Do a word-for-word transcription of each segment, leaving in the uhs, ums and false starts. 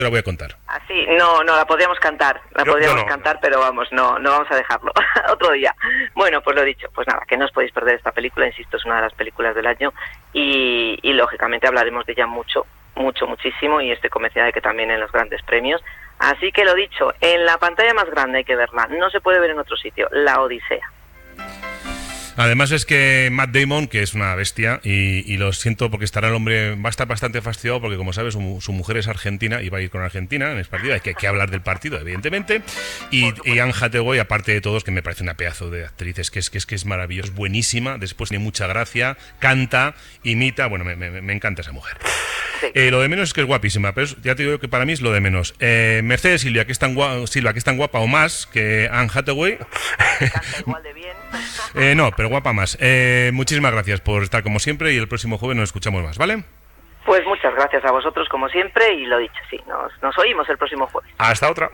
la voy a contar. Así, no, no, la podríamos cantar, la Yo, podríamos no, no. cantar, pero vamos, no, no vamos a dejarlo. Otro día. Bueno, pues lo dicho, pues nada, que no os podéis perder esta película, insisto, es una de las películas del año y, y lógicamente hablaremos de ella mucho, mucho, muchísimo y estoy convencida de que también en los grandes premios. Así que lo dicho, en la pantalla más grande hay que verla, no se puede ver en otro sitio, La Odisea. Además es que Matt Damon, que es una bestia, y, y lo siento porque estará el hombre, va a estar bastante fastidiado porque, como sabes, su, su mujer es argentina y va a ir con Argentina en el partido. Hay que, hay que hablar del partido, evidentemente. Y, y Anne Hathaway, aparte de todos, que me parece una pedazo de actriz, es que es, que es, que es maravillosa, es buenísima, después tiene mucha gracia, canta, imita, bueno, me, me, me encanta esa mujer. Sí. Eh, lo de menos es que es guapísima, pero es, ya te digo que para mí es lo de menos. Eh, Mercedes Silva, que es tan guapa, Silva, que es tan guapa o más que Anne Hathaway. Canta igual de bien. eh, no, pero guapa más. Eh, muchísimas gracias por estar como siempre y el próximo jueves nos escuchamos más, ¿vale? Pues muchas gracias a vosotros como siempre y lo dicho, sí, nos, nos oímos el próximo jueves. Hasta otra.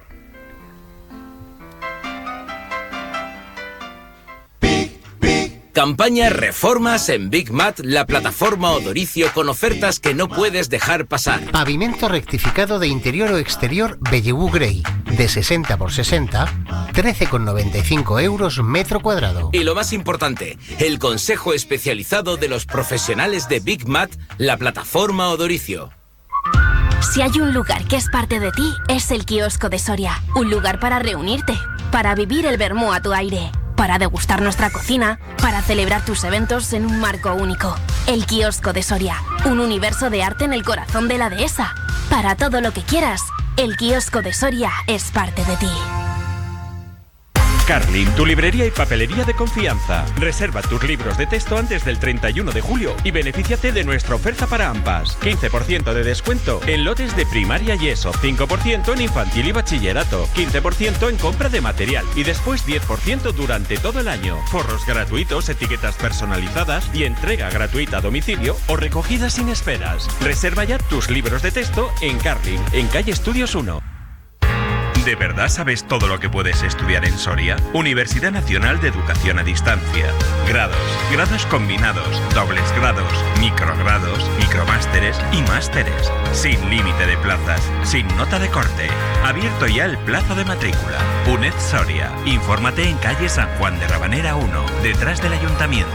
Campaña Reformas en Big Mat, la plataforma Odoricio con ofertas que no puedes dejar pasar. Pavimento rectificado de interior o exterior Bellevue Grey, de sesenta por sesenta, trece con noventa y cinco euros metro cuadrado. Y lo más importante, el consejo especializado de los profesionales de Big Mat, la plataforma Odoricio. Si hay un lugar que es parte de ti, es el kiosco de Soria. Un lugar para reunirte, para vivir el vermú a tu aire, para degustar nuestra cocina, para celebrar tus eventos en un marco único. El kiosco de Soria, un universo de arte en el corazón de la dehesa. Para todo lo que quieras, el kiosco de Soria es parte de ti. Carlin, tu librería y papelería de confianza. Reserva tus libros de texto antes del treinta y uno de julio y benefíciate de nuestra oferta para ambas. quince por ciento de descuento en lotes de primaria y ESO, cinco por ciento en infantil y bachillerato, quince por ciento en compra de material y después diez por ciento durante todo el año. Forros gratuitos, etiquetas personalizadas y entrega gratuita a domicilio o recogida sin esperas. Reserva ya tus libros de texto en Carlin, en calle Estudios uno. ¿De verdad sabes todo lo que puedes estudiar en Soria? Universidad Nacional de Educación a Distancia. Grados, grados combinados, dobles grados, microgrados, micromásteres y másteres. Sin límite de plazas, sin nota de corte. Abierto ya el plazo de matrícula. UNED Soria. Infórmate en calle San Juan de Rabanera uno, detrás del ayuntamiento.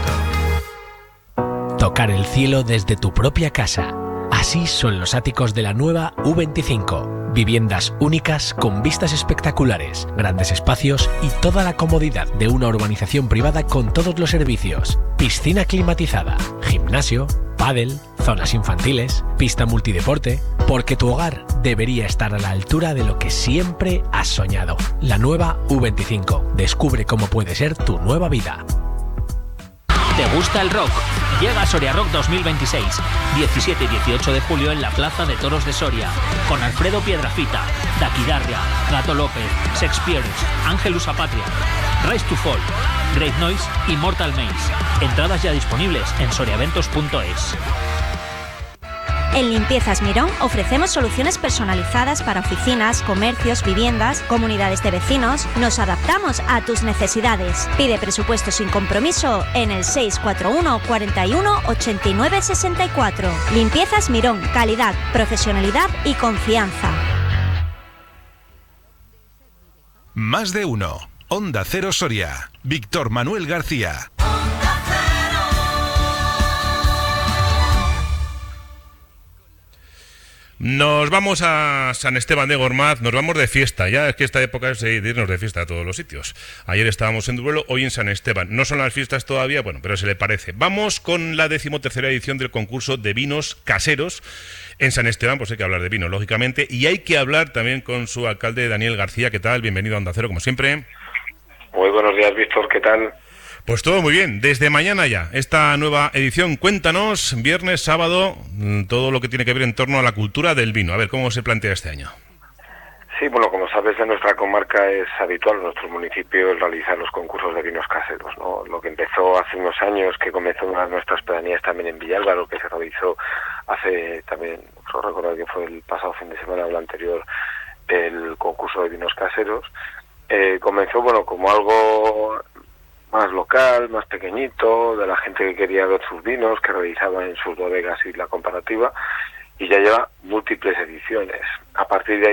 Tocar el cielo desde tu propia casa. Así son los áticos de la nueva U veinticinco. Viviendas únicas con vistas espectaculares, grandes espacios y toda la comodidad de una urbanización privada con todos los servicios. Piscina climatizada, gimnasio, pádel, zonas infantiles, pista multideporte, porque tu hogar debería estar a la altura de lo que siempre has soñado. La nueva U veinticinco. Descubre cómo puede ser tu nueva vida. ¿Te gusta el rock? Llega Soria Rock dos mil veintiséis, diecisiete y dieciocho de julio en la Plaza de Toros de Soria, con Alfredo Piedrafita, Daquidarria, Gato López, Sex Pistols, Ángelus Apatria, Rise to Fall, Great Noise y Mortal Maze. Entradas ya disponibles en soriaventos punto es. En Limpiezas Mirón ofrecemos soluciones personalizadas para oficinas, comercios, viviendas, comunidades de vecinos. Nos adaptamos a tus necesidades. Pide presupuesto sin compromiso en el seis cuatro uno, cuarenta y uno, ochenta y nueve, sesenta y cuatro. Limpiezas Mirón, calidad, profesionalidad y confianza. Más de uno. Onda Cero Soria. Víctor Manuel García. Nos vamos a San Esteban de Gormaz, nos vamos de fiesta, ya es que esta época es de irnos de fiesta a todos los sitios. Ayer estábamos en Duelo, hoy en San Esteban. No son las fiestas todavía, bueno, pero se le parece. Vamos con la decimotercera edición del concurso de vinos caseros. En San Esteban, pues hay que hablar de vino, lógicamente, y hay que hablar también con su alcalde, Daniel García. ¿Qué tal? Bienvenido a Onda Cero, como siempre. Muy buenos días, Víctor, ¿qué tal? Pues todo muy bien, desde mañana ya, esta nueva edición. Cuéntanos, viernes, sábado, todo lo que tiene que ver en torno a la cultura del vino. A ver, ¿cómo se plantea este año? Sí, bueno, como sabes, en nuestra comarca es habitual en nuestro municipio el realizar los concursos de vinos caseros, ¿no? Lo que empezó hace unos años, que comenzó una de nuestras pedanías también en Villalba, que se realizó hace también, creo recordar que fue el pasado fin de semana o el anterior, el concurso de vinos caseros, eh, comenzó, bueno, como algo más local, más pequeñito, de la gente que quería ver sus vinos, que realizaban en sus bodegas y la comparativa. y ya lleva múltiples ediciones. A partir de ahí